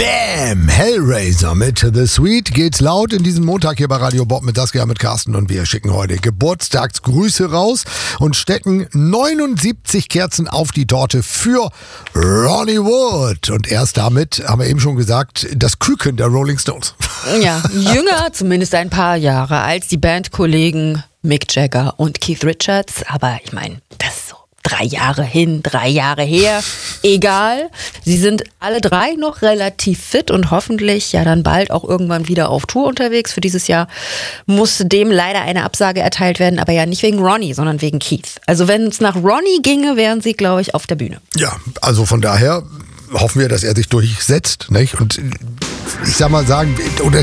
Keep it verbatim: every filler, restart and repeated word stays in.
Bam! Hellraiser mit The Sweet geht's laut in diesem Montag hier bei Radio Bob mit Saskia, mit Carsten, und wir schicken heute Geburtstagsgrüße raus und stecken neunundsiebzig Kerzen auf die Torte für Ronnie Wood. Und erst damit, haben wir eben schon gesagt, das Küken der Rolling Stones. Ja, jünger, zumindest ein paar Jahre, als die Bandkollegen Mick Jagger und Keith Richards. Aber ich meine, das ist so drei Jahre hin, drei Jahre her. Egal. Sie sind alle drei noch relativ fit und hoffentlich ja dann bald auch irgendwann wieder auf Tour unterwegs. Für dieses Jahr musste dem leider eine Absage erteilt werden, aber ja nicht wegen Ronnie, sondern wegen Keith. Also wenn es nach Ronnie ginge, wären sie, glaube ich, auf der Bühne. Ja, also von daher hoffen wir, dass er sich durchsetzt, nicht? Und ich sag mal sagen, oder